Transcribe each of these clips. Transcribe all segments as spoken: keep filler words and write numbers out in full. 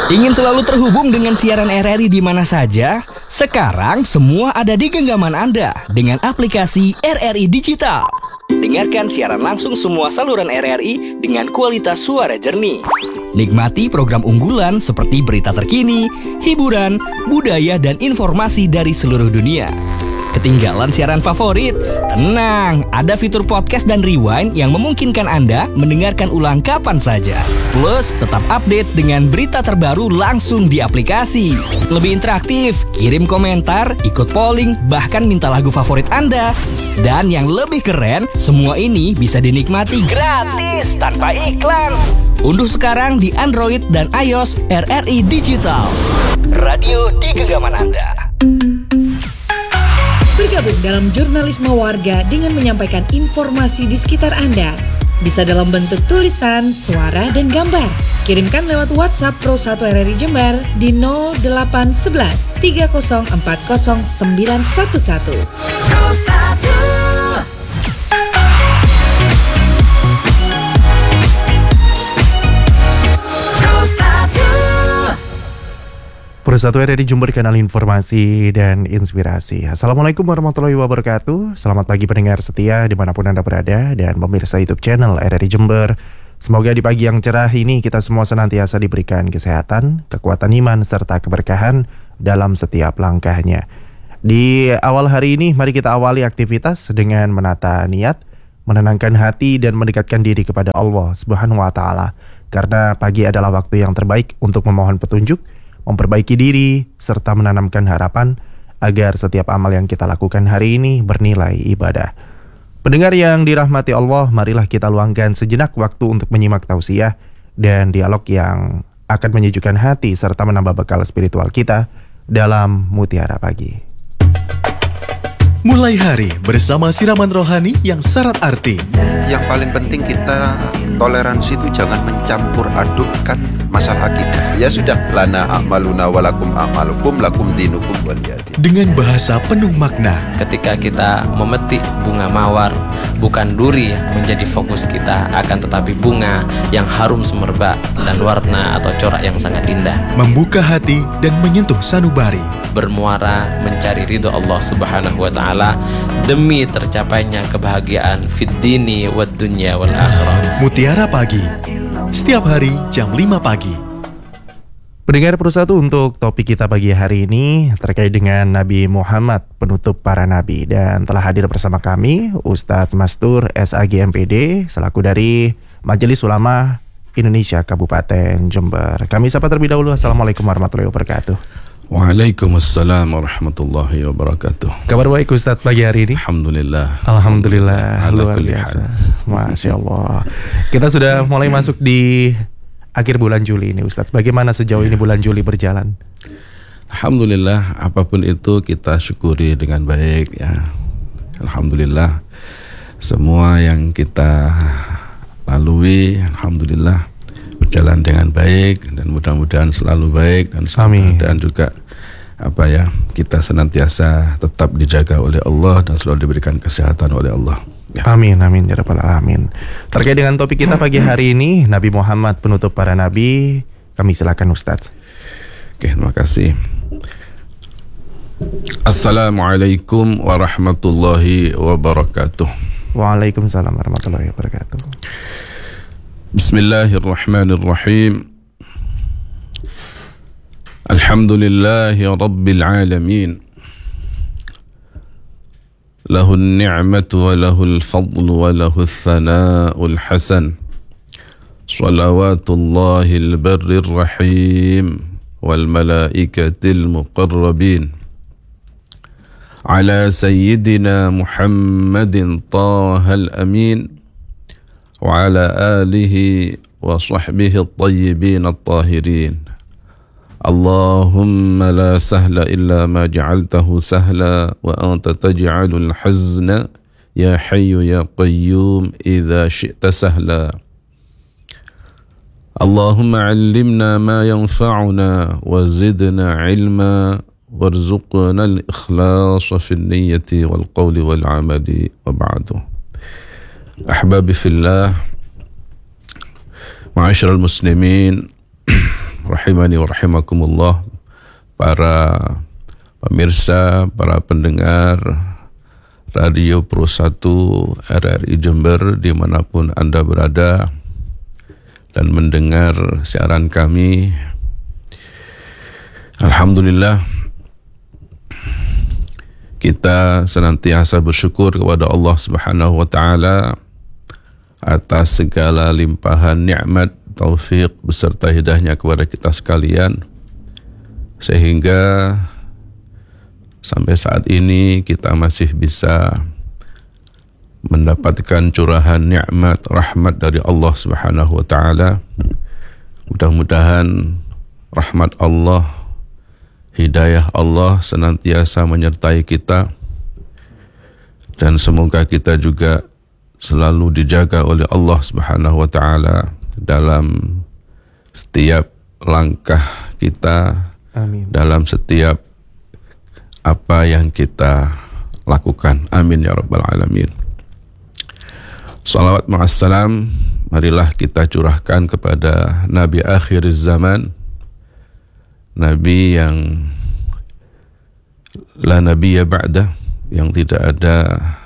Ingin selalu terhubung dengan siaran R R I di mana saja? Sekarang semua ada di genggaman Anda dengan aplikasi R R I Digital. Dengarkan siaran langsung semua saluran R R I dengan kualitas suara jernih. Nikmati program unggulan seperti berita terkini, hiburan, budaya, dan informasi dari seluruh dunia. Ketinggalan siaran favorit? Tenang, ada fitur podcast dan rewind yang memungkinkan Anda mendengarkan ulang kapan saja. Plus, tetap update dengan berita terbaru langsung di aplikasi. Lebih interaktif, kirim komentar, ikut polling, bahkan minta lagu favorit Anda. Dan yang lebih keren, semua ini bisa dinikmati gratis tanpa iklan. Unduh sekarang di Android dan iOS R R I Digital. Radio di genggaman Anda. Bergabung dalam jurnalisme warga dengan menyampaikan informasi di sekitar Anda. Bisa dalam bentuk tulisan, suara, dan gambar. Kirimkan lewat WhatsApp Pro satu R R I Jember di nol delapan satu satu tiga nol empat nol sembilan satu satu. Pro satu. Pro satu. Pro satu R R I Jember, kanal informasi dan inspirasi. Assalamualaikum warahmatullahi wabarakatuh. Selamat pagi pendengar setia dimanapun Anda berada dan pemirsa YouTube channel R R I Jember. Semoga di pagi yang cerah ini kita semua senantiasa diberikan kesehatan, kekuatan iman, serta keberkahan dalam setiap langkahnya. Di awal hari ini mari kita awali aktivitas dengan menata niat, menenangkan hati dan mendekatkan diri kepada Allah Subhanahu wa taala. Karena pagi adalah waktu yang terbaik untuk memohon petunjuk, memperbaiki diri, serta menanamkan harapan agar setiap amal yang kita lakukan hari ini bernilai ibadah. Pendengar yang dirahmati Allah, marilah kita luangkan sejenak waktu untuk menyimak tausiah dan dialog yang akan menyejukkan hati serta menambah bekal spiritual kita dalam Mutiara Pagi. Mulai hari bersama siraman rohani yang syarat arti. Yang paling penting kita toleransi itu jangan mencampur adukkan masalah akidah. Ya sudah, lana a'maluna walakum a'malukum lakum dinukum waliyadin. Dengan bahasa penuh makna. Ketika kita memetik bunga mawar, bukan duri yang menjadi fokus kita, akan tetapi bunga yang harum semerbak dan warna atau corak yang sangat indah. Membuka hati dan menyentuh sanubari. Bermuara mencari ridho Allah Subhanahu wa taala demi tercapainya kebahagiaan fid dini wad dunya wal akhirah. Mutiara Pagi, setiap hari jam lima pagi. Pendengar Pro satu, untuk topik kita pagi hari ini terkait dengan Nabi Muhammad, penutup para nabi, dan telah hadir bersama kami Ustadz Mastur S A G M P D selaku dari Majelis Ulama Indonesia Kabupaten Jember. Kami sapa terlebih dahulu. Assalamualaikum warahmatullahi wabarakatuh. Waalaikumsalam warahmatullahi wabarakatuh. Kabar baik Ustadz pagi hari ini? Alhamdulillah. Alhamdulillah, luar biasa. Masya Allah. Kita sudah mulai masuk di akhir bulan Juli ini Ustadz. Bagaimana sejauh ini bulan Juli berjalan? Alhamdulillah, apapun itu kita syukuri dengan baik ya. Alhamdulillah, semua yang kita lalui alhamdulillah berjalan dengan baik dan mudah-mudahan selalu baik dan Amin. Dan juga apa ya, kita senantiasa tetap dijaga oleh Allah dan selalu diberikan kesehatan oleh Allah. Ya. Amin, amin ya rabbal alamin. Terkait dengan topik kita pagi hari ini, Nabi Muhammad penutup para nabi, kami silakan Ustaz. Oke, terima kasih. Assalamualaikum warahmatullahi wabarakatuh. Waalaikumsalam warahmatullahi wabarakatuh. Bismillahirrahmanirrahim. Alhamdulillahi rabbil alamin. Lahul ni'matu wa lahul fadlu wa lahul thana'ul hasan. Salawatullahil barrir rahim wal malaikatil muqarrabin. Ala sayyidina Muhammadin tahal amin. وعلى آله وصحبه الطيبين الطاهرين. اللهم لا سهل إلا ما جعلته سهلا وأنت تجعل الحزن يا حي يا قيوم إذا شئت سهلا. اللهم علمنا ما ينفعنا وزدنا علما وارزقنا الإخلاص في النية والقول والعمل وبعد. Ahbabi fillah, ma'asyiral muslimin, rahimani wa rahimakumullah, para pemirsa, para pendengar Radio Pro satu R R I Jember dimanapun Anda berada dan mendengar siaran kami. Alhamdulillah, kita senantiasa bersyukur kepada Allah Subhanahu wa taala atas segala limpahan nikmat, taufik beserta hidayahnya kepada kita sekalian, sehingga sampai saat ini kita masih bisa mendapatkan curahan nikmat rahmat dari Allah Subhanahu wa taala. Mudah-mudahan rahmat Allah, hidayah Allah senantiasa menyertai kita, dan semoga kita juga selalu dijaga oleh Allah Subhanahu wa taala dalam setiap langkah kita. Amin. Dalam setiap apa yang kita lakukan. Amin ya rabbal alamin. Salawat ma'assalam marilah kita curahkan kepada Nabi akhir zaman, Nabi yang la nabiyya ba'da, yang tidak ada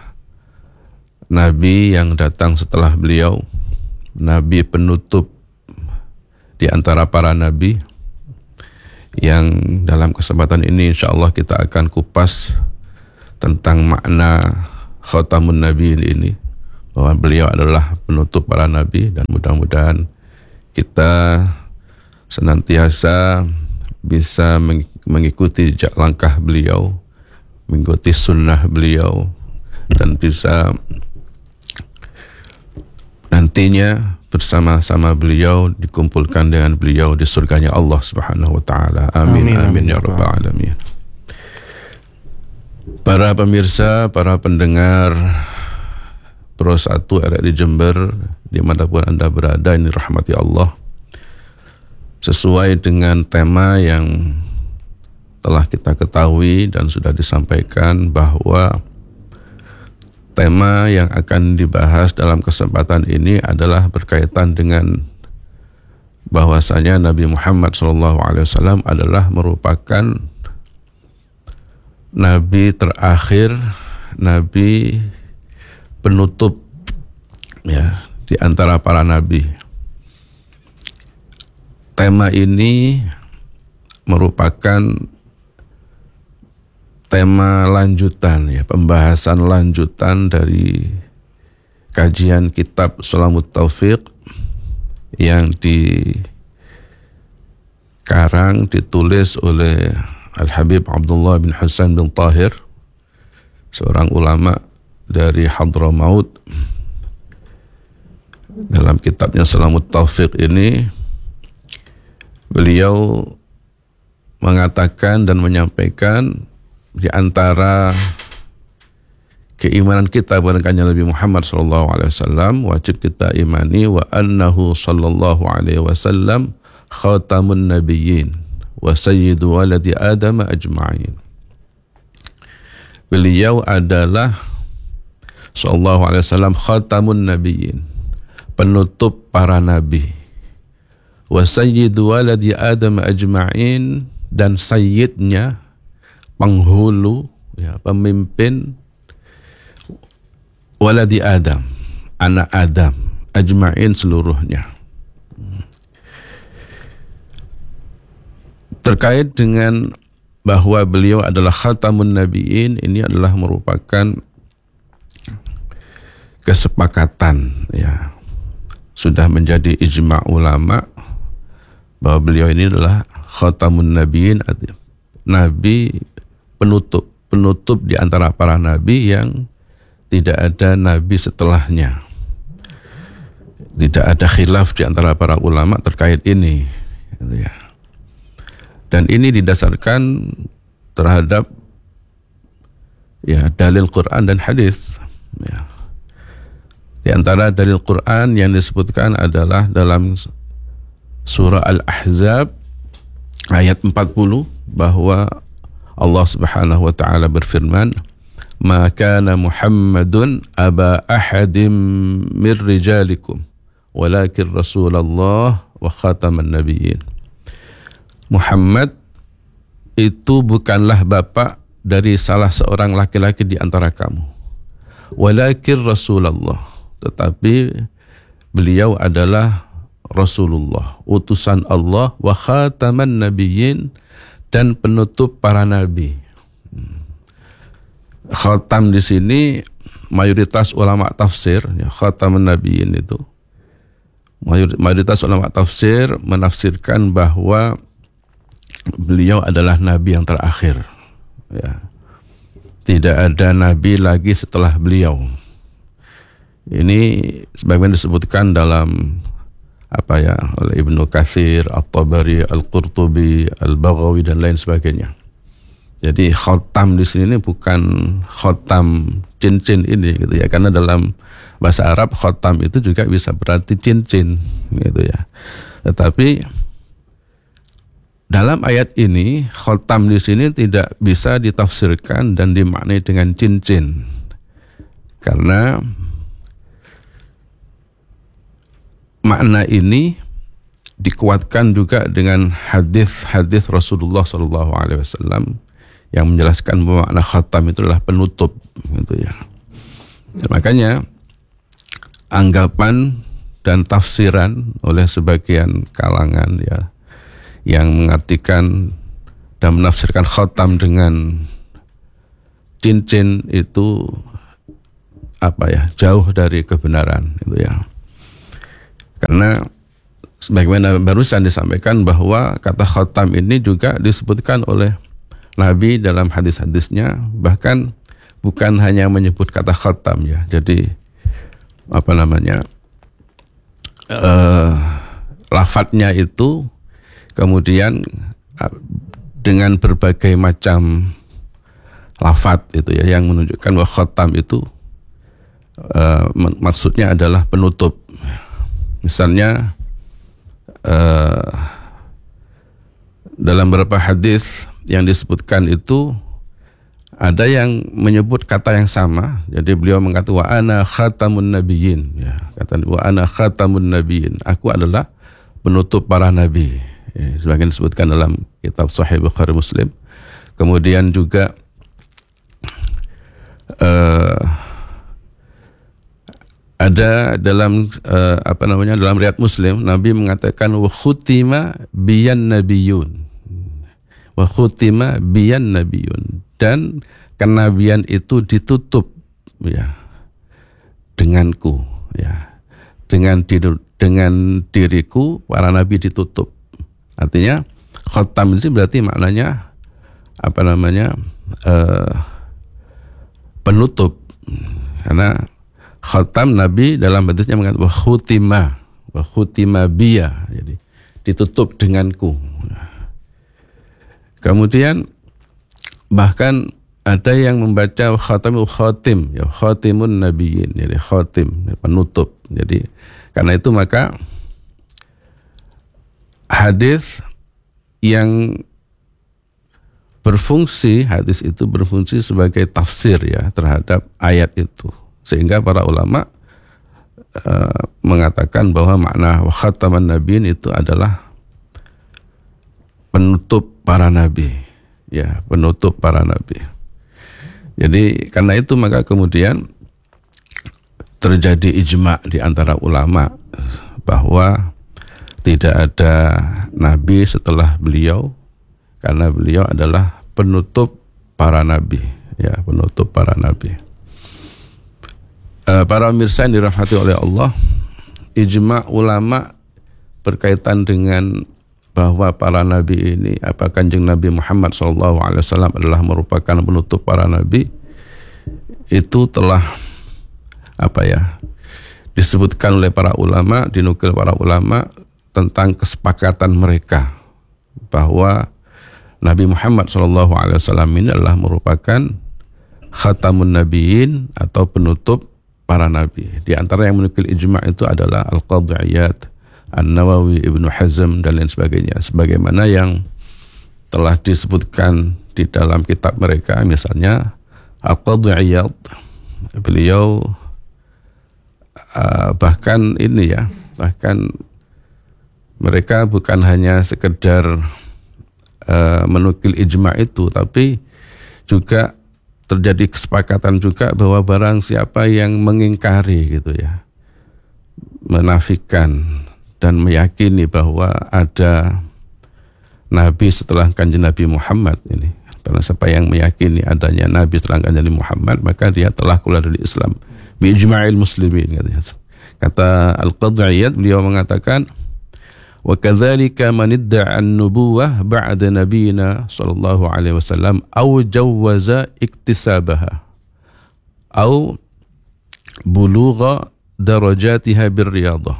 Nabi yang datang setelah beliau, Nabi penutup di antara para Nabi, yang dalam kesempatan ini insyaAllah kita akan kupas tentang makna khatamun Nabi ini, bahwa beliau adalah penutup para Nabi, dan mudah-mudahan kita senantiasa bisa mengikuti jejak langkah beliau, mengikuti sunnah beliau, dan bisa nantinya bersama-sama beliau dikumpulkan dengan beliau di surganya Allah Subhanahu wa taala. Amin, amin, amin ya rabbal alamin. Para pemirsa, para pendengar Pro satu R R I Jember dimanapun Anda berada, ini rahmati Allah. Sesuai dengan tema yang telah kita ketahui dan sudah disampaikan, bahwa tema yang akan dibahas dalam kesempatan ini adalah berkaitan dengan bahwasanya Nabi Muhammad shallallahu alaihi wasallam adalah merupakan Nabi terakhir, Nabi penutup ya di antara para Nabi. Tema ini merupakan tema lanjutan, ya, pembahasan lanjutan dari kajian kitab Sulamut Taufiq yang dikarang, ditulis oleh Al-Habib Abdullah bin Hasan bin Tahir, seorang ulama dari Hadramaut. Dalam kitabnya Sulamut Taufiq ini, beliau mengatakan dan menyampaikan di antara keimanan kita kepada Nabi Muhammad sallallahu alaihi wasallam, wajib kita imani wa annahu sallallahu alaihi wasallam khatamun nabiyyin wa sayyidu waladi Adam ajma'in. Beliau adalah sallallahu alaihi wasallam khatamun nabiyyin, penutup para nabi, wa sayyidu waladi Adam ajma'in, dan sayyidnya, penghulu, ya, pemimpin waladi Adam, anak Adam, ajma'in seluruhnya. Terkait dengan bahwa beliau adalah khatamun nabiyyin, ini adalah merupakan kesepakatan, ya, sudah menjadi ijma' ulama bahwa beliau ini adalah khatamun nabiyyin, nabi penutup, penutup di antara para nabi yang tidak ada nabi setelahnya. Tidak ada khilaf di antara para ulama terkait ini, gitu ya. Dan ini didasarkan terhadap ya dalil Quran dan hadis. Ya. Di antara dalil Quran yang disebutkan adalah dalam surah Al-Ahzab ayat empat puluh, bahwa Allah Subhanahu wa taala berfirman, "Ma kana Muhammadun aba ahadim mir rijalikum, walakin Rasulullah wa khataman nabiyyin." Muhammad itu bukanlah bapak dari salah seorang laki-laki di antara kamu. Walakin Rasulullah, tetapi beliau adalah Rasulullah, utusan Allah, wa khataman nabiyyin, dan penutup para nabi. Khatam di sini mayoritas ulama tafsir, ya, khataman nabiyyin itu mayoritas ulama tafsir menafsirkan bahwa beliau adalah nabi yang terakhir. Ya. Tidak ada nabi lagi setelah beliau. Ini sebagaimana disebutkan dalam apa ya oleh Ibnu Katsir, At-Tabari, Al-Qurtubi, Al-Baghawi dan lain sebagainya. Jadi khotam di sini bukan khotam cincin ini gitu ya, karena dalam bahasa Arab khotam itu juga bisa berarti cincin gitu ya. Tetapi dalam ayat ini khotam di sini tidak bisa ditafsirkan dan dimaknai dengan cincin, karena makna ini dikuatkan juga dengan hadis-hadis Rasulullah shallallahu alaihi wasallam yang menjelaskan bahwa makna khatam itu adalah penutup, gitu ya. Dan makanya anggapan dan tafsiran oleh sebagian kalangan ya yang mengartikan dan menafsirkan khatam dengan cincin itu apa ya jauh dari kebenaran, itu ya. Karena sebagaimana barusan disampaikan bahwa kata khatam ini juga disebutkan oleh Nabi dalam hadis-hadisnya, bahkan bukan hanya menyebut kata khatam ya. Jadi apa namanya uh, lafadznya itu kemudian dengan berbagai macam lafadz itu ya yang menunjukkan bahwa khatam itu uh, maksudnya adalah penutup. Misalnya uh, dalam beberapa hadis yang disebutkan itu ada yang menyebut kata yang sama. Jadi beliau mengatakan wa ana khatamun nabiyyin, ya, kata wa ana khatamun nabiyyin, aku adalah penutup para nabi. Ya, sebagian disebutkan dalam kitab Sahih Bukhari Muslim. Kemudian juga uh, ada dalam uh, apa namanya dalam riwayat Muslim, Nabi mengatakan wa khutima biyan nabiyyun, wa khutima biyan nabiyyun, dan kenabian itu ditutup ya denganku, ya dengan diri, dengan diriku para nabi ditutup. Artinya khatam ini berarti maknanya apa namanya uh, penutup, karena khatam Nabi dalam hadisnya mengatakan wa khutima wa khutima biya, jadi ditutup denganku. Kemudian bahkan ada yang membaca khatamul khatim, ya khatimun nabiyyin, jadi khatim penutup. Jadi karena itu maka hadis yang berfungsi, hadis itu berfungsi sebagai tafsir ya terhadap ayat itu. Sehingga para ulama uh, mengatakan bahwa makna wa khataman nabiyyin itu adalah penutup para nabi, ya penutup para nabi. Jadi karena itu maka kemudian terjadi ijma di antara ulama bahwa tidak ada nabi setelah beliau, karena beliau adalah penutup para nabi, ya penutup para nabi. Para pemirsa yang dirahmati oleh Allah, ijma ulama berkaitan dengan bahwa para nabi ini, apa Kanjeng Nabi Muhammad shallallahu alaihi wasallam adalah merupakan penutup para nabi, itu telah apa ya disebutkan oleh para ulama, dinukil para ulama tentang kesepakatan mereka bahwa Nabi Muhammad shallallahu alaihi wasallam ini adalah merupakan khatamun nabiyyin atau penutup para nabi. Di antara yang menukil ijma' itu adalah Al-Qadhi Iyad, An-Nawawi, Ibnu Hazm dan lain sebagainya, sebagaimana yang telah disebutkan di dalam kitab mereka. Misalnya Al-Qadhi Iyad, beliau uh, bahkan ini ya bahkan mereka bukan hanya sekedar uh, menukil ijma' itu, tapi juga terjadi kesepakatan juga bahwa barang siapa yang mengingkari gitu ya, menafikan dan meyakini bahwa ada Nabi setelah kanjeng Nabi Muhammad ini, karena siapa yang meyakini adanya Nabi setelah kanjeng Nabi Muhammad, maka dia telah keluar dari Islam bi ijma'il muslimin. Kata Al-Qadhi Iyad, beliau mengatakan, wa kadzalika man idda'a an-nubuwah ba'da nabiyina sallallahu alaihi wasallam aw jawwaza iktisabaha aw bulugha darajatiha birriyadah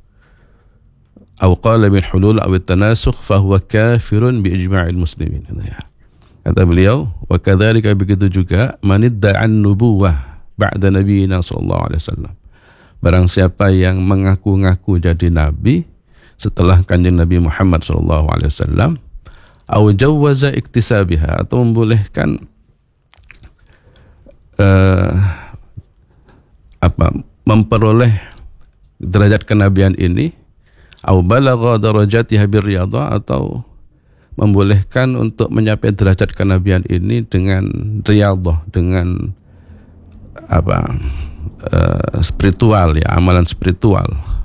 aw qala bil hulul aw at-tanasukh fa huwa kafirun bi ijma'il muslimin. Kata beliau, wa kadzalika, begitu juga, man idda'a an-nubuwah ba'da nabiyina sallallahu alaihi wasallam, barang siapa yang mengaku-ngaku jadi nabi setelah kanjeng Nabi Muhammad sallallahu alaihi wasallam, au jawwaza iktisabiha, atau membolehkan uh, apa memperoleh derajat kenabian ini, au balagha darajatiha birriyadhah, atau membolehkan untuk mencapai derajat kenabian ini dengan riyadhah, dengan apa uh, spiritual ya, amalan spiritual,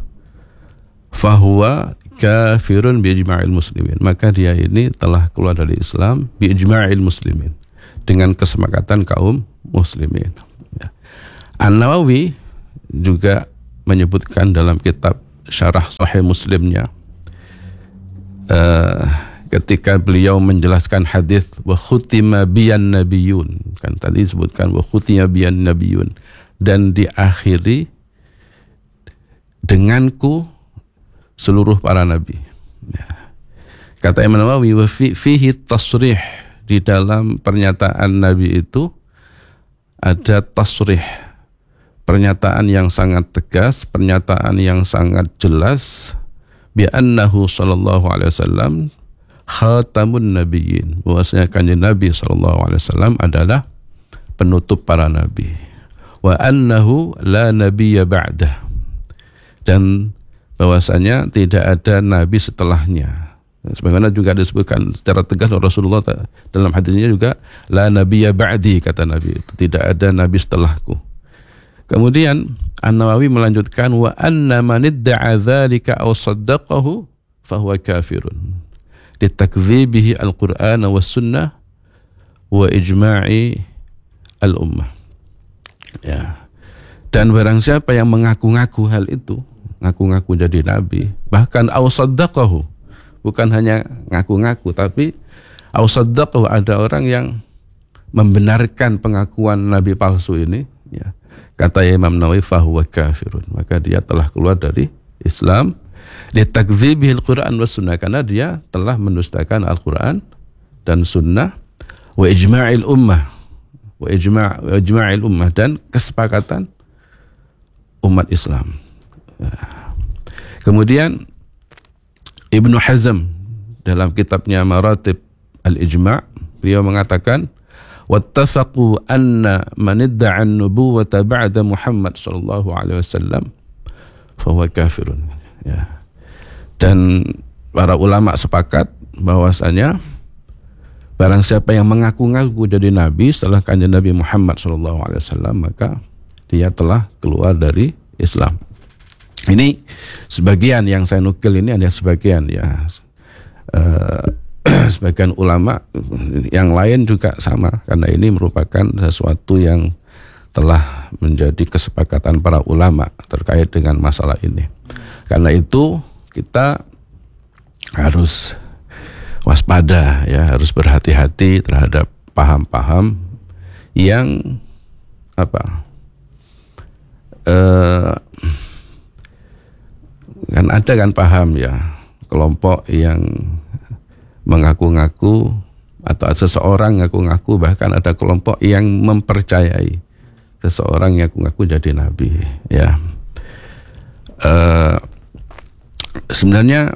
fahuwa kafirun bi ijma'il muslimin, maka dia ini telah keluar dari Islam bi ijma'il muslimin, dengan kesepakatan kaum muslimin. Ya. An-Nawawi juga menyebutkan dalam kitab Syarah Sahih Muslimnya, uh, ketika beliau menjelaskan hadis wa khutima biyan nabiyun, kan tadi disebutkan wa khutima biyan nabiyun, dan diakhiri denganku seluruh para nabi. Ya. Kata Imam Nawawi, wa fi, fihi tasrih, di dalam pernyataan Nabi itu ada tasrih, pernyataan yang sangat tegas, pernyataan yang sangat jelas, bi annahu sallallahu alaihi wasallam khatamun nabiyyin, bahwasanya kanjeng Nabi sallallahu alaihi wasallam adalah penutup para nabi, wa annahu la nabiyya ba'dah, dan bahwasanya tidak ada nabi setelahnya. Sebagaimana juga disebutkan secara tegas oleh Rasulullah dalam hadisnya juga, la nabiyya ba'di, kata Nabi itu, tidak ada nabi setelahku. Kemudian An-Nawawi melanjutkan, wa anna man idda'a dzalika aw saddaqahu fa huwa kafirun litakdzibihi al-Qur'an was sunnah wa ijma'i al-ummah. Ya. Dan barang siapa yang mengaku-ngaku hal itu, ngaku-ngaku jadi nabi, bahkan aw saddaqahu, bukan hanya ngaku-ngaku, tapi aw saddaqahu, ada orang yang membenarkan pengakuan nabi palsu ini, ya, kata Imam Nawawi, fahuwa kafirun, maka dia telah keluar dari Islam litakdzibihil Qur'an was sunnah, karena dia telah mendustakan Al-Qur'an dan sunnah, wa ijma'il ummah, wa ijma' wa ijma'il ummah, dan kesepakatan umat Islam. Kemudian Ibnu Hazm dalam kitabnya Maratib al-Ijma', beliau mengatakan, wattafaqu anna man idda'a an-nubuwwata ba'da Muhammad sallallahu alaihi wasallam fa huwa kafirun. Ya. Dan para ulama sepakat bahwasanya barang siapa yang mengaku-ngaku jadi nabi setelah kanjeng Nabi Muhammad sallallahu alaihi wasallam, maka dia telah keluar dari Islam. Ini sebagian yang saya nukil, ini ada sebagian ya, uh, sebagian ulama, yang lain juga sama, karena ini merupakan sesuatu yang telah menjadi kesepakatan para ulama terkait dengan masalah ini. Karena itu kita harus waspada ya, harus berhati-hati terhadap paham-paham yang apa uh, kan ada kan paham ya, kelompok yang mengaku-ngaku, atau seseorang ngaku-ngaku, bahkan ada kelompok yang mempercayai seseorang yang ngaku-ngaku jadi nabi ya. Uh, sebenarnya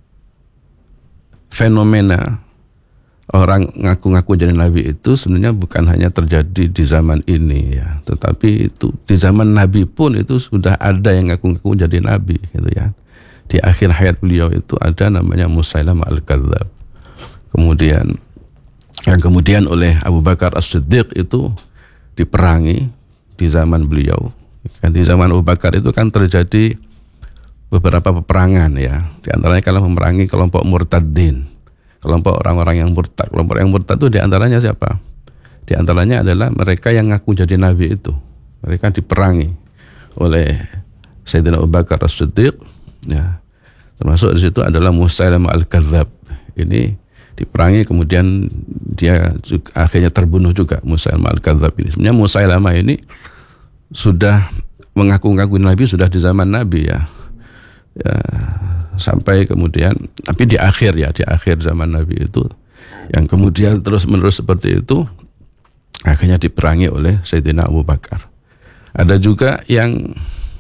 fenomena orang ngaku-ngaku jadi nabi itu sebenarnya bukan hanya terjadi di zaman ini ya, tetapi itu di zaman Nabi pun itu sudah ada yang ngaku-ngaku jadi nabi gitu ya. Di akhir hayat beliau itu ada namanya Musailamah al-Kadzdzab. kemudian yang kemudian oleh Abu Bakar As-Siddiq itu diperangi di zaman beliau. Kan di zaman Abu Bakar itu kan terjadi beberapa peperangan ya. Di antaranya kalau memerangi kelompok murtadin, kelompok orang-orang yang murtad. Kelompok yang murtad itu di antaranya siapa? Di antaranya adalah mereka yang ngaku jadi nabi itu. Mereka diperangi oleh Sayyidina Abu Bakar As-Siddiq ya. Termasuk di situ adalah Musailamah Al-Kadzab. Ini diperangi, kemudian dia juga, akhirnya terbunuh juga Musailamah Al-Kadzab ini. Sebenarnya Musailamah ini sudah mengaku-ngaku nabi sudah di zaman Nabi ya. Ya, sampai kemudian, tapi di akhir ya, di akhir zaman Nabi itu, yang kemudian terus-menerus seperti itu, akhirnya diperangi oleh Sayyidina Abu Bakar. Ada juga yang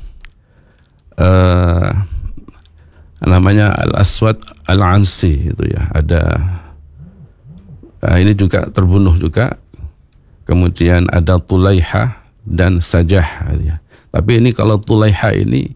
uh, namanya Al-Aswad Al-Ansi itu ya, ada uh, ini juga terbunuh juga. Kemudian ada Tulaiha dan Sajah ya. Tapi ini kalau Tulaiha ini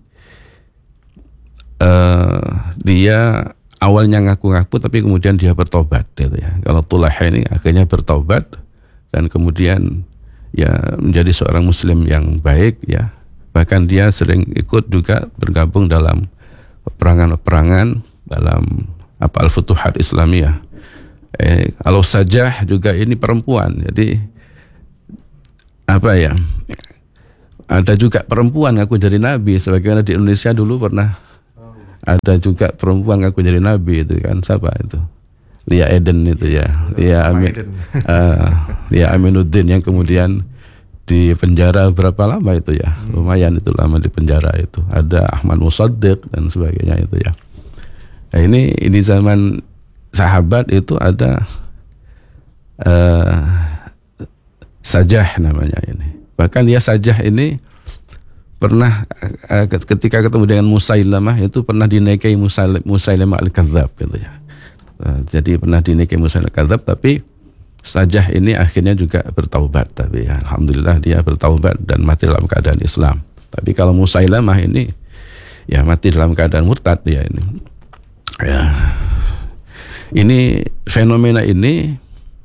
Uh, dia awalnya ngaku-ngaku tapi kemudian dia bertobat gitu ya. Kalau Tulaiha ini akhirnya bertobat dan kemudian ya menjadi seorang muslim yang baik ya. Bahkan dia sering ikut juga bergabung dalam peperangan-peperangan dalam apa Al-Futuhat Islamiyah. Eh, kalau Sajah juga ini perempuan. Jadi apa ya? Ada juga perempuan ngaku jadi nabi, sebagaimana di Indonesia dulu pernah ada juga perempuan ngaku jadi nabi itu kan, siapa itu? Lia Eden itu ya, Lia Amin, uh, Lia Aminuddin yang kemudian di penjara berapa lama itu ya, lumayan itu lama di penjara itu. Ada Ahmad Musaddiq dan sebagainya itu ya. Nah, ini ini zaman sahabat itu ada uh, Sajah namanya ini. Bahkan dia Sajah ini pernah ketika ketemu dengan Musailamah itu pernah dinikahi Musailamah Al-Kadzab gitu ya. Jadi pernah dinikahi Musailamah Al-Kadzab, tapi Sajah ini akhirnya juga bertaubat, tapi ya, alhamdulillah dia bertaubat dan mati dalam keadaan Islam. Tapi kalau Musailamah ini ya mati dalam keadaan murtad dia ini. Ya. Ini fenomena ini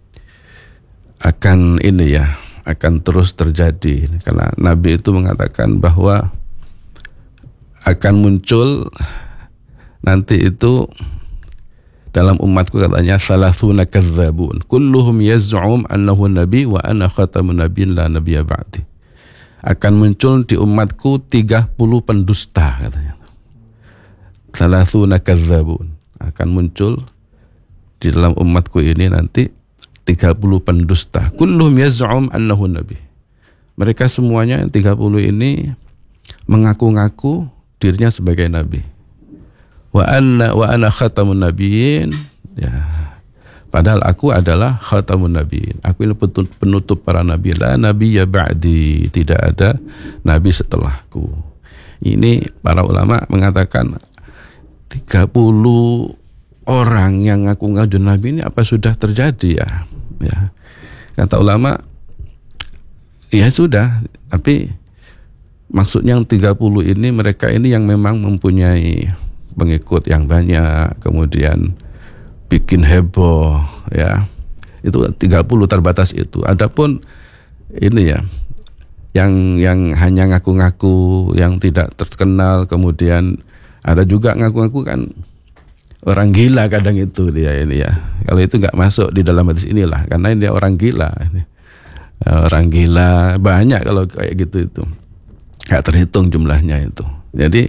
akan ini ya akan terus terjadi karena Nabi itu mengatakan bahwa akan muncul nanti itu dalam umatku katanya salathuna kadzabun kulluhum yaz'um annahu nabi wa ana khatamun nabiyyin la nabiyya ba'di. Akan muncul di umatku tiga puluh pendusta katanya. Salathuna kadzabun akan muncul di dalam umatku ini nanti tiga puluh pendusta. Kulluhum yaz'um annahu nabi. Mereka semuanya yang tiga puluh ini mengaku-ngaku dirinya sebagai nabi. Wa anna wa ana khatamun nabiyyin. Ya. Padahal aku adalah khatamun nabiyyin. Aku ini penutup para nabi. La nabiyya ba'di. Tidak ada nabi setelahku. Ini para ulama mengatakan tiga puluh orang yang ngaku-ngaku nabi ini apa sudah terjadi ya? Ya, kata ulama, ya sudah. Tapi maksudnya yang tiga puluh ini mereka ini yang memang mempunyai pengikut yang banyak, kemudian bikin heboh, ya. Itu tiga puluh terbatas itu. Adapun ini ya, yang yang hanya ngaku-ngaku, yang tidak terkenal, kemudian ada juga ngaku-ngaku kan. Orang gila kadang itu dia ini ya. Kalau itu nggak masuk di dalam hadis inilah, karena dia orang gila. Orang gila banyak kalau kayak gitu itu, nggak terhitung jumlahnya itu. Jadi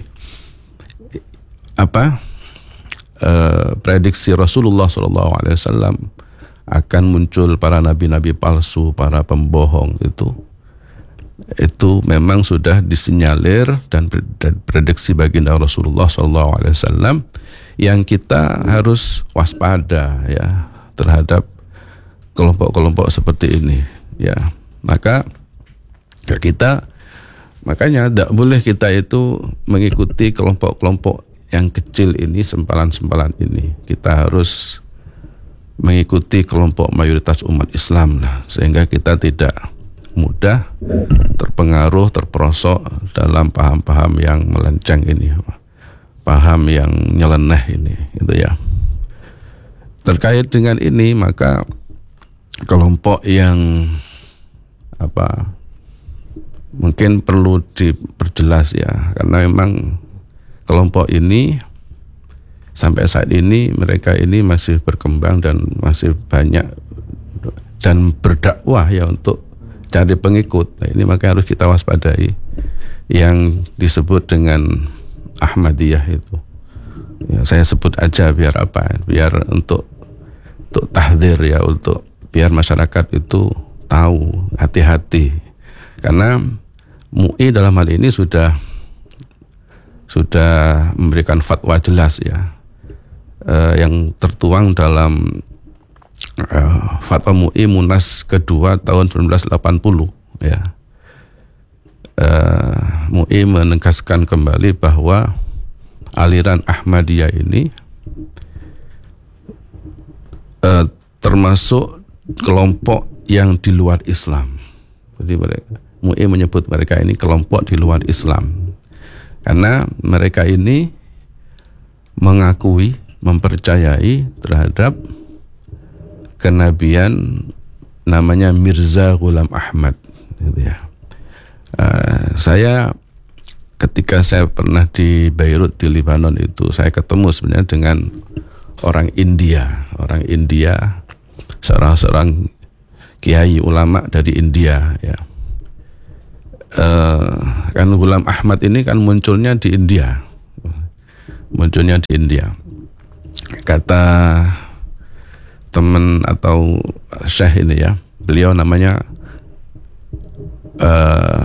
apa e, prediksi Rasulullah shallallahu alaihi wasallam akan muncul para nabi-nabi palsu, para pembohong itu, itu memang sudah disinyalir dan prediksi baginda Rasulullah shallallahu alaihi wasallam. Yang kita harus waspada ya terhadap kelompok-kelompok seperti ini ya. Maka ya kita makanya tidak boleh kita itu mengikuti kelompok-kelompok yang kecil ini, sempalan-sempalan ini. Kita harus mengikuti kelompok mayoritas umat Islam lah, sehingga kita tidak mudah terpengaruh, terperosok dalam paham-paham yang melenceng ini, paham yang nyeleneh ini, gitu ya. terkait dengan ini maka kelompok yang apa mungkin perlu diperjelas ya, karena memang kelompok ini sampai saat ini mereka ini masih berkembang dan masih banyak dan berdakwah ya untuk cari pengikut. Nah, ini maka harus kita waspadai yang disebut dengan Ahmadiyah itu. Ya, saya sebut aja biar apa? Biar untuk untuk tahdzir ya, untuk biar masyarakat itu tahu, hati-hati. Karena M U I dalam hal ini sudah sudah memberikan fatwa jelas ya, uh, yang tertuang dalam uh, fatwa M U I Munas kedua tahun seribu sembilan ratus delapan puluh ya. Uh, M U I menegaskan kembali bahwa aliran Ahmadiyah ini uh, termasuk kelompok yang di luar Islam. Jadi mereka, M U I menyebut mereka ini kelompok di luar Islam karena mereka ini mengakui, mempercayai terhadap kenabian namanya Mirza Ghulam Ahmad gitu ya. Uh, saya ketika saya pernah di Beirut di Lebanon itu saya ketemu sebenarnya dengan orang India, orang India, seorang-seorang kiai ulama dari India ya. Uh, kan Ghulam Ahmad ini kan munculnya di India, munculnya di India. Kata teman atau syekh ini ya, beliau namanya uh,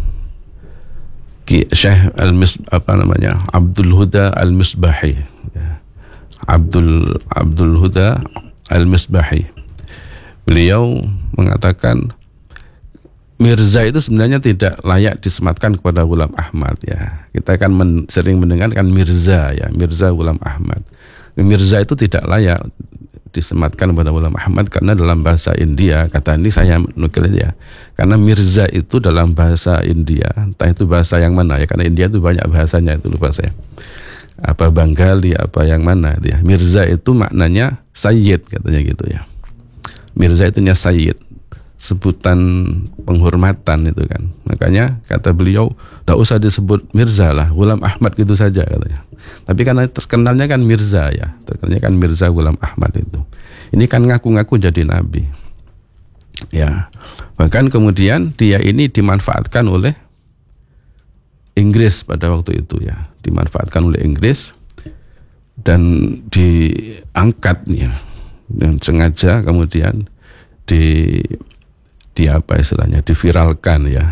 Syekh Al-Mis apa namanya Abdul Huda Al-Misbahi ya. Abdul Abdul Huda Al-Misbahi. Beliau mengatakan Mirza itu sebenarnya tidak layak disematkan kepada Ghulam Ahmad ya. Kita kan men, sering mendengarkan Mirza ya, Mirza Ghulam Ahmad. Mirza itu tidak layak disematkan kepada Ghulam Ahmad karena dalam bahasa India, kata ini saya nukil ya. Karena Mirza itu dalam bahasa India, entah itu bahasa yang mana ya, karena India itu banyak bahasanya, itu lupa saya. Apa Bengali, apa yang mana ya. Mirza itu maknanya Sayyid katanya gitu ya. Mirza itu nya Sayyid, sebutan penghormatan itu kan. Makanya kata beliau, tidak usah disebut Mirza lah, Ghulam Ahmad gitu saja katanya. Tapi karena terkenalnya kan Mirza ya, terkenalnya kan Mirza Ghulam Ahmad itu. Ini kan ngaku-ngaku jadi nabi. Ya, bahkan kemudian dia ini dimanfaatkan oleh Inggris pada waktu itu ya, dimanfaatkan oleh Inggris dan diangkat ya, dan sengaja kemudian di di apa istilahnya diviralkan ya,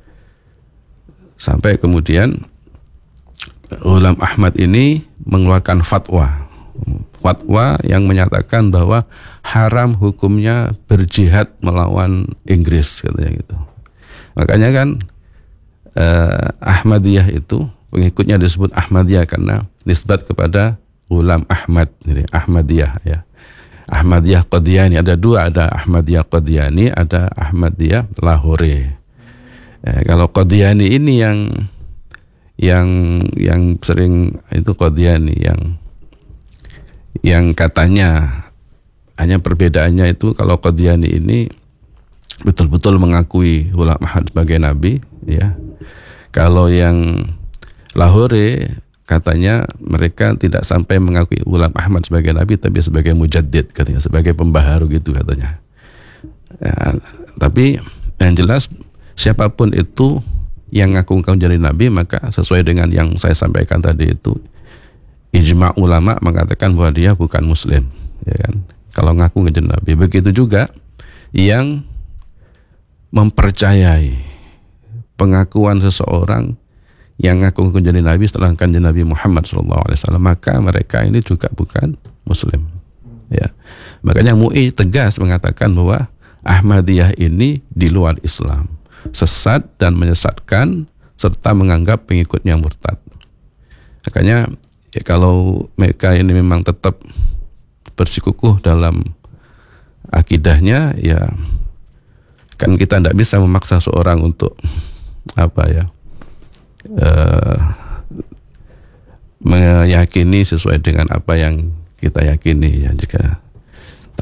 sampai kemudian Ghulam Ahmad ini mengeluarkan fatwa fatwa yang menyatakan bahwa haram hukumnya berjihad melawan Inggris katanya gitu. Makanya kan eh, Ahmadiyah itu pengikutnya disebut Ahmadiyah karena nisbat kepada Ghulam Ahmad, jadi Ahmadiyah ya. Ahmadiyah Qadiani ada dua, ada Ahmadiyah Qadiani, ada Ahmadiyah Lahore. Ya, kalau Qadiani ini yang yang yang sering itu Qadiani yang yang katanya hanya perbedaannya itu kalau Qadiani ini betul-betul mengakui Ghulam Ahmad sebagai nabi ya. Kalau yang Lahore katanya mereka tidak sampai mengakui Ghulam Ahmad sebagai nabi tapi sebagai mujaddid katanya, sebagai pembaharu gitu katanya. Ya, tapi yang jelas siapapun itu yang ngaku-ngaku jadi nabi maka sesuai dengan yang saya sampaikan tadi itu ijma' ulama mengatakan bahwa dia bukan muslim ya kan, kalau ngaku jadi nabi. Begitu juga yang mempercayai pengakuan seseorang yang ngaku menjadi nabi setelah kanjeng Nabi Muhammad shallallahu alaihi wasallam, maka mereka ini juga bukan muslim ya. Makanya M U I tegas mengatakan bahwa Ahmadiyah ini di luar Islam, sesat dan menyesatkan serta menganggap pengikutnya murtad. Makanya ya, kalau mereka ini memang tetap bersikukuh dalam akidahnya ya, kan kita tidak bisa memaksa seorang untuk apa ya Uh, meyakini sesuai dengan apa yang kita yakini ya. Jika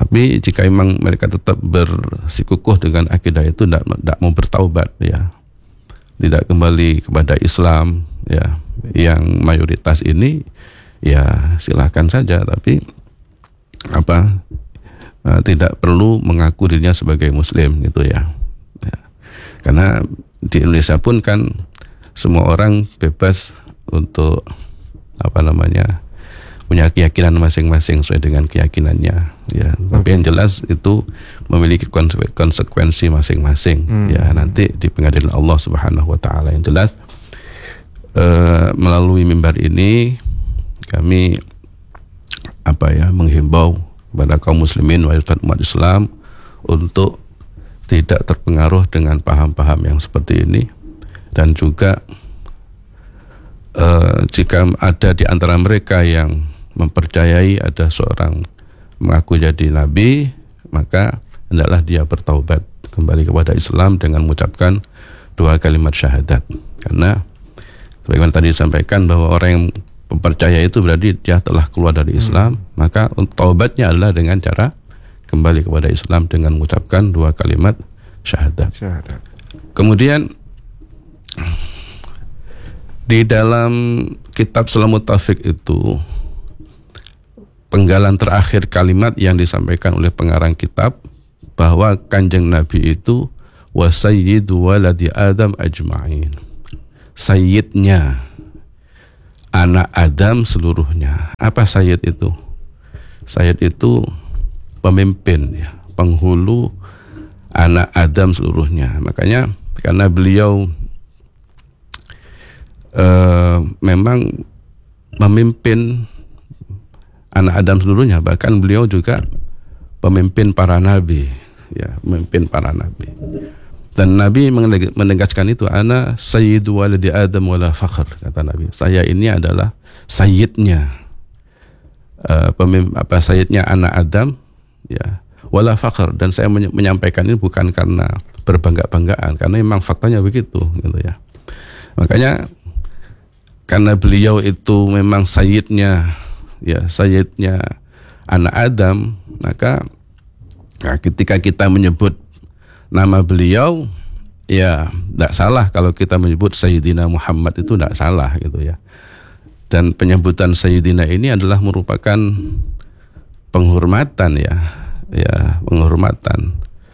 Tapi jika memang mereka tetap bersikukuh dengan akidah itu, tidak tidak mau bertaubat, ya, tidak kembali kepada Islam, ya, yang mayoritas ini, ya silahkan saja. Tapi apa? Uh, tidak perlu mengaku dirinya sebagai Muslim, gitu ya. Ya. Karena di Indonesia pun kan semua orang bebas untuk apa namanya, punya keyakinan masing-masing sesuai dengan keyakinannya, ya. Hmm. Tapi yang jelas itu memiliki konsekuensi masing-masing, hmm. ya, nanti di pengadilan Allah Subhanahu Wa Taala. Yang jelas uh, melalui mimbar ini kami apa ya menghimbau kepada kaum muslimin mayoritas umat Islam untuk tidak terpengaruh dengan paham-paham yang seperti ini, dan juga uh, jika ada di antara mereka yang mempercayai ada seorang mengaku jadi nabi, maka hendaklah dia bertaubat kembali kepada Islam dengan mengucapkan dua kalimat syahadat. Karena sebagaimana tadi disampaikan bahwa orang yang mempercayai itu berarti dia telah keluar dari Islam, hmm. maka taubatnya adalah dengan cara kembali kepada Islam dengan mengucapkan dua kalimat syahadat. syahadat. Kemudian di dalam kitab Salamut Taufik itu penggalan terakhir kalimat yang disampaikan oleh pengarang kitab bahwa Kanjeng Nabi itu wa sayyidu waladi Adam ajma'in, sayyidnya anak Adam seluruhnya. Apa sayyid itu? Sayyid itu pemimpin, ya, penghulu anak Adam seluruhnya. Makanya karena beliau uh, memang memimpin anak Adam seluruhnya, bahkan beliau juga pemimpin para nabi, ya, pemimpin para nabi. Dan Nabi menegaskan itu, ana sayyidu waladi Adam wala fakhr, kata Nabi. Saya ini adalah sayyidnya uh, pemimpin apa sayyidnya anak Adam, ya, wala fakhr, dan saya menyampaikan ini bukan karena berbangga-banggaan, karena memang faktanya begitu, gitu ya. Makanya karena beliau itu memang sayyidnya, ya, sayyidnya anak Adam, maka nah, ketika kita menyebut nama beliau, ya tidak salah kalau kita menyebut Sayyidina Muhammad, itu tidak salah, gitu ya. Dan penyebutan Sayyidina ini adalah merupakan penghormatan, ya, ya, penghormatan.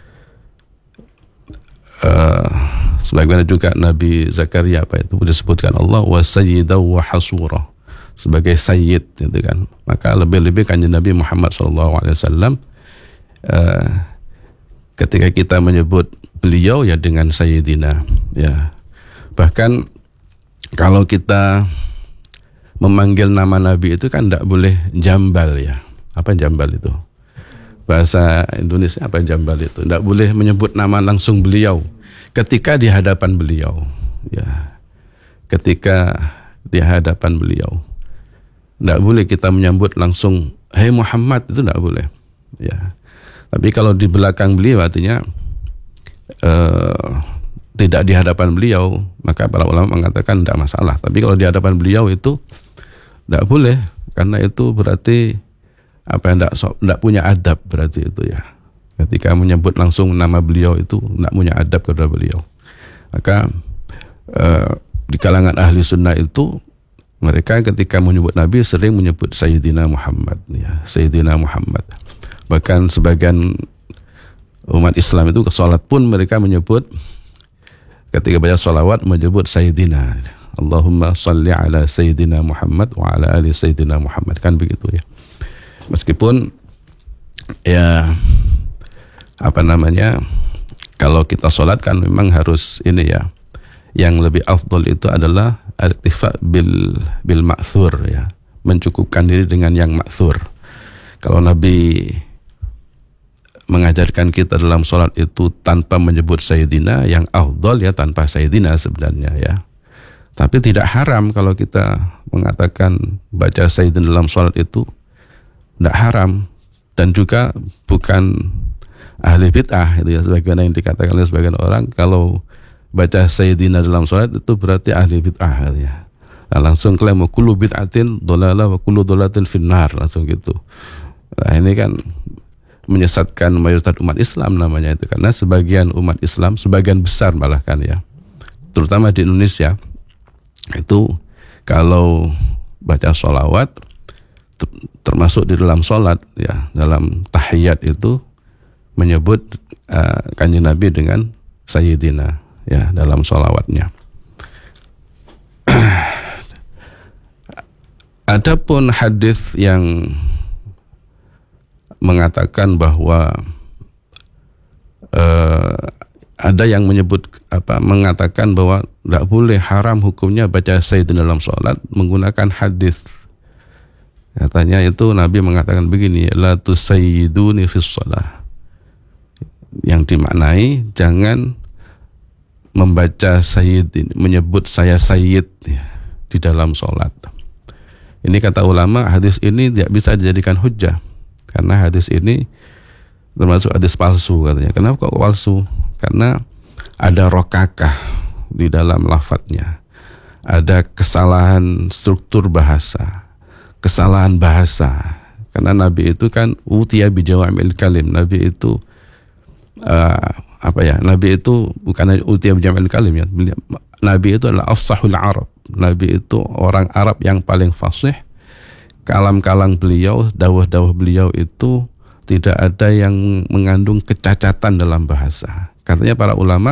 Uh, sebagaimana juga Nabi Zakaria apa itu disebutkan Allah wa sayyidaw wa hasura, sebagai sayyid, gitu kan. Maka lebih-lebih Kanjeng Nabi Muhammad shallallahu alaihi wasallam uh, ketika kita menyebut beliau, ya, dengan sayyidina, ya. Bahkan kalau kita memanggil nama Nabi itu kan tidak boleh jambal, ya. Apa jambal itu? Bahasa Indonesia apa jambal itu? Tidak boleh menyebut nama langsung beliau ketika di hadapan beliau, ya. Ketika di hadapan beliau, tidak boleh kita menyambut langsung, hei Muhammad, itu tidak boleh, ya. Tapi kalau di belakang beliau, artinya uh, tidak di hadapan beliau, maka para ulama mengatakan tidak masalah. Tapi kalau di hadapan beliau itu tidak boleh, karena itu berarti apa yang tidak tidak punya adab, berarti itu, ya. Ketika menyebut langsung nama beliau itu tidak punya adab kepada beliau. Maka uh, di kalangan ahli sunnah itu mereka ketika menyebut Nabi sering menyebut Sayyidina Muhammad, ya, Sayyidina Muhammad. Bahkan sebagian umat Islam itu ke sholat pun mereka menyebut, ketika baca sholawat menyebut Sayyidina, Allahumma salli ala Sayyidina Muhammad wa ala ali Sayyidina Muhammad, kan begitu, ya. Meskipun, ya, apa namanya, kalau kita sholat kan memang harus ini, ya, yang lebih afdol itu adalah al-iktifa bil bil ma'thur, ya, mencukupkan diri dengan yang ma'thur. Kalau Nabi mengajarkan kita dalam sholat itu tanpa menyebut Sayyidina, yang afdol, ya, tanpa Sayyidina sebenarnya, ya. Tapi tidak haram kalau kita mengatakan baca Sayyidina dalam sholat itu, tidak haram, dan juga bukan ahli bid'ah, itu, ya, sebagaimana yang dikatakan oleh sebagian orang, kalau baca Sayyidina dalam sholat itu berarti ahli bid'ah, ya. Nah, langsung klaim kullu bid'atin dhalalah wa kullu dhalalatin finnar, langsung gitu. Nah, ini kan menyesatkan mayoritas umat Islam namanya itu, karena sebagian umat Islam, sebagian besar malah kan ya, terutama di Indonesia itu kalau baca sholawat termasuk di dalam sholat ya, dalam tahiyat itu menyebut uh, kanjeng Nabi dengan Sayyidina ya dalam sholawatnya. Adapun hadis yang mengatakan bahwa uh, ada yang menyebut apa mengatakan bahwa tidak boleh, haram hukumnya baca Sayyidina dalam sholat menggunakan hadis. Katanya itu Nabi mengatakan begini, la tusayyiduni fis shalah. Yang dimaknai jangan membaca sayyid, menyebut saya sayyid ya, di dalam sholat. Ini kata ulama, hadis ini tidak bisa dijadikan hujjah karena hadis ini termasuk hadis palsu katanya. Kenapa kok palsu? Karena ada rokakah di dalam lafadznya, ada kesalahan struktur bahasa, kesalahan bahasa. Karena Nabi itu kan utiya bi jawami'il kalim. Nabi itu uh, apa ya? Nabi itu bukan utiya bi jawami'il kalim ya. Nabi itu adalah afsahul Arab. Nabi itu orang Arab yang paling fasih. Kalam-kalam beliau, dawah-dawah beliau itu tidak ada yang mengandung kecacatan dalam bahasa. Katanya para ulama,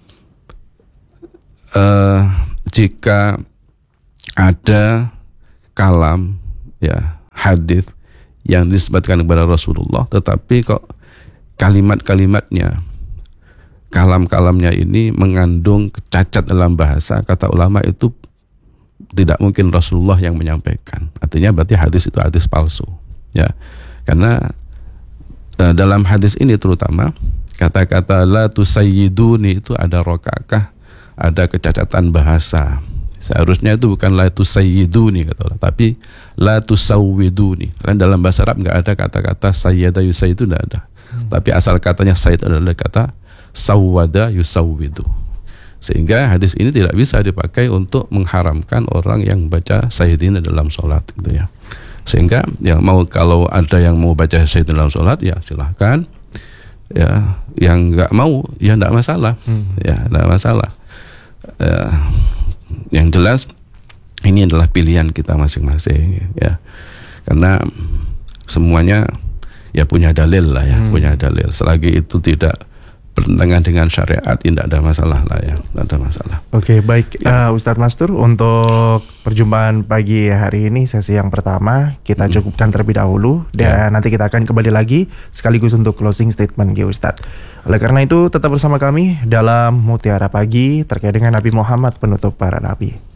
uh, jika ada kalam ya hadis yang disebutkan kepada Rasulullah, tetapi kok kalimat-kalimatnya, kalam-kalamnya ini mengandung cacat dalam bahasa, kata ulama itu tidak mungkin Rasulullah yang menyampaikan. Artinya berarti hadis itu hadis palsu ya, karena uh, dalam hadis ini terutama kata-kata la tusayyiduni itu ada rokakah, ada kecacatan bahasa. Seharusnya itu bukan la tusayyiduni kata Allah, tapi la tusawwiduni. Karena dalam bahasa Arab enggak ada kata-kata sayyada yusayyidu, enggak ada. Hmm. Tapi asal katanya sayyid adalah kata sawwada yusawwidu. Sehingga hadis ini tidak bisa dipakai untuk mengharamkan orang yang baca sayyidina dalam sholat gitu ya. Sehingga ya mau kalau ada yang mau baca sayyidina dalam sholat ya silahkan. Ya, yang enggak mau ya enggak masalah. Hmm. Ya, enggak masalah. Ya, yang jelas ini adalah pilihan kita masing-masing ya, karena semuanya ya punya dalil lah ya, hmm. punya dalil. Selagi itu tidak bertentangan dengan syariat, tidak ada masalah lah ya, tidak ada masalah. Oke, baik ya. uh, Ustadz Mastur, untuk perjumpaan pagi hari ini sesi yang pertama kita hmm. cukupkan terlebih dahulu dan ya. Nanti kita akan kembali lagi sekaligus untuk closing statement ya Ustadz. Oleh karena itu tetap bersama kami dalam Mutiara Pagi terkait dengan Nabi Muhammad penutup para nabi.